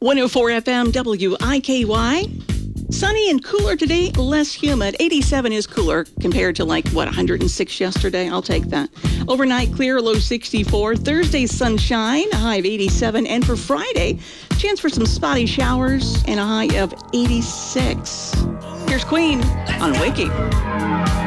104 FM WIKY. Sunny and cooler today, less humid. 87 is cooler compared to 106 yesterday. I'll take that. Overnight clear, low 64. Thursday sunshine, a high of 87. And for Friday, chance for some spotty showers and a high of 86. Here's Queen on Wakey.